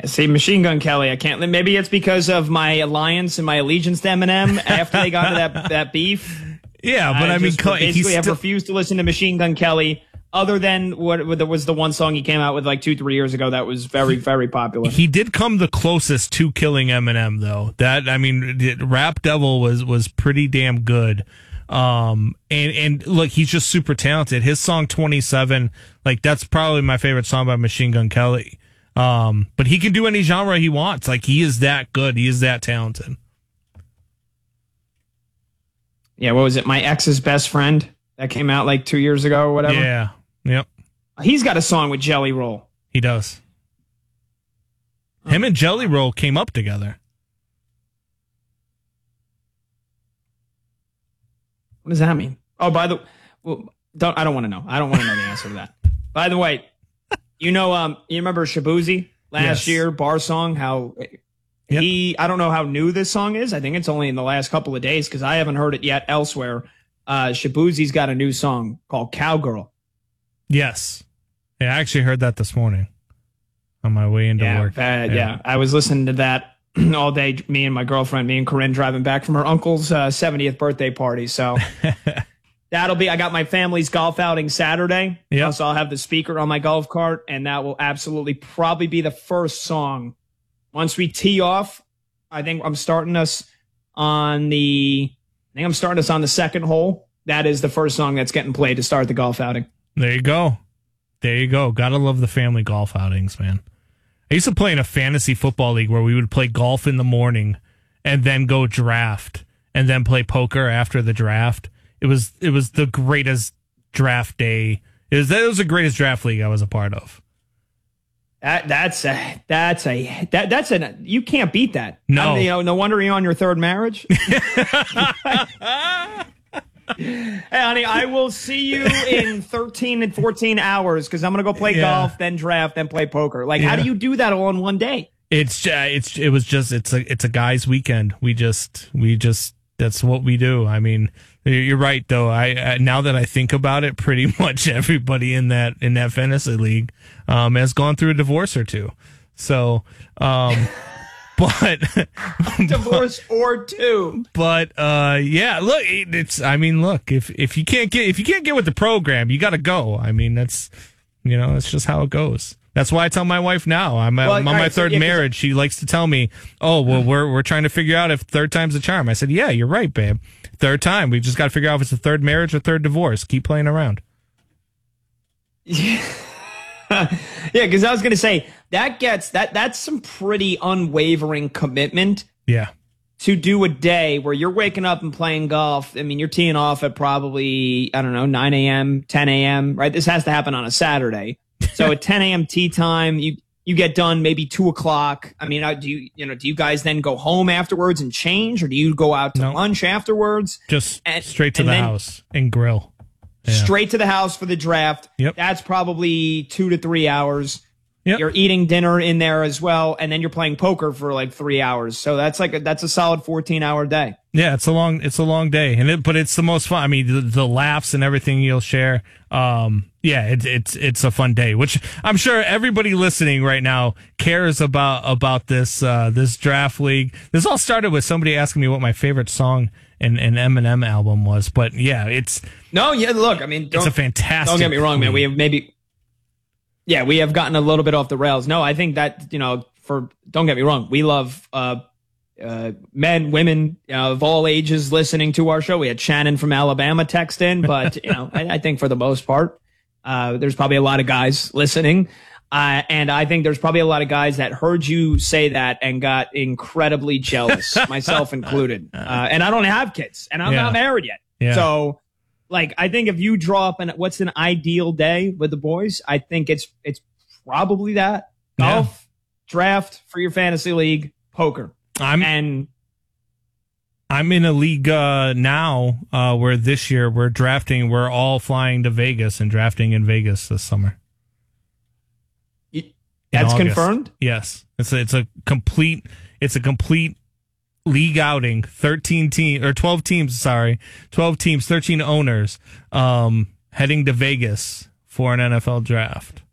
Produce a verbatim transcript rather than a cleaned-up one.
Yeah, see, Machine Gun Kelly, I can't. Maybe it's because of my alliance and my allegiance to Eminem after they got to that that beef. Yeah, but I, I mean, just basically, have still... refused to listen to Machine Gun Kelly. Other than what, what was the one song he came out with like two, three years ago that was very, very popular. He did come the closest to killing Eminem, though. That I mean, Rap Devil was was pretty damn good. Um, and and look, he's just super talented. His song twenty-seven, like that's probably my favorite song by Machine Gun Kelly. Um, but he can do any genre he wants. Like he is that good. He is that talented. Yeah, what was it? My Ex's Best Friend that came out like two years ago or whatever. Yeah. Yep. He's got a song with Jelly Roll. He does. Him and Jelly Roll came up together. What does that mean? Oh, by the well, don't I don't want to know. I don't want to know the answer to that. By the way, you know, um, you remember Shabuzi last Yes. year, Bar Song? How Yep. he? I don't know how new this song is. I think it's only in the last couple of days because I haven't heard it yet elsewhere. Uh, Shabuzi's got a new song called Cowgirl. Yes. Yeah, I actually heard that this morning on my way into yeah, work. Uh, yeah. yeah, I was listening to that all day. Me and my girlfriend, me and Corinne, driving back from her uncle's uh, seventieth birthday party. So that'll be. I got my family's golf outing Saturday. Yeah. So I'll have the speaker on my golf cart, and that will absolutely probably be the first song once we tee off. I think I'm starting us on the. I think I'm starting us on the second hole. That is the first song that's getting played to start the golf outing. There you go. There you go. Gotta love the family golf outings, man. I used to play in a fantasy football league where we would play golf in the morning and then go draft and then play poker after the draft. It was it was the greatest draft day. It was that was the greatest draft league I was a part of. That that's a that's a that that's a you can't beat that. No, I mean, you know, no wonder you're on your third marriage. Hey, honey, I will see you in thirteen and fourteen hours because I'm going to go play Yeah. golf, then draft, then play poker. Like, Yeah. how do you do that all in one day? It's uh, it's it was just it's a it's a guy's weekend. We just we just that's what we do. I mean, you're right though. I uh, now that I think about it, pretty much everybody in that in that fantasy league um, has gone through a divorce or two. So. Um, But divorce but, or two. But uh, yeah, look, it's. I mean, look, if if you can't get if you can't get with the program, you got to go. I mean, that's you know, that's just how it goes. That's why I tell my wife now. I'm, well, I'm on my right, third so, yeah, marriage. She likes to tell me, "Oh, well, we're we're trying to figure out if third time's a charm." I said, "Yeah, you're right, babe. Third time. We just got to figure out if it's a third marriage or third divorce. Keep playing around." Yeah. Yeah, because I was going to say that gets that that's some pretty unwavering commitment. Yeah. To do a day where you're waking up and playing golf. I mean, you're teeing off at probably, I don't know, nine a.m., ten a.m., right? This has to happen on a Saturday. So at ten a.m. tee time, you you get done maybe two o'clock. I mean, do you you know do you guys then go home afterwards and change, or do you go out to no. lunch afterwards? Just and, straight to the then, house and grill. Yeah. Straight to the house for the draft. Yep. That's probably two to three hours. Yep. You're eating dinner in there as well, and then you're playing poker for like three hours. So that's like a, that's a solid fourteen hour day. Yeah, it's a long it's a long day, and it, but it's the most fun. I mean, the, the laughs and everything you'll share. Um, yeah, it's it's it's a fun day, which I'm sure everybody listening right now cares about about this uh, this draft league. This all started with somebody asking me what my favorite song and an Eminem album was, but yeah, it's no, yeah. Look, I mean, it's a fantastic. Don't get me wrong, man. We have maybe, yeah, we have gotten a little bit off the rails. No, I think that you know, for don't get me wrong, we love uh, uh, men, women uh, of all ages listening to our show. We had Shannon from Alabama text in, but you know, I, I think for the most part, uh, there's probably a lot of guys listening. Uh, and I think there's probably a lot of guys that heard you say that and got incredibly jealous, myself included. Uh, and I don't have kids, and I'm yeah. not married yet. Yeah. So, like, I think if you draw up an what's an ideal day with the boys, I think it's it's probably that golf, yeah. draft for your fantasy league, poker. I'm and I'm in a league uh, now uh, where this year we're drafting. We're all flying to Vegas and drafting in Vegas this summer. That's confirmed? Yes. It's a, it's a complete it's a complete league outing. thirteen teams or twelve teams, sorry. twelve teams, thirteen owners um heading to Vegas for an N F L draft.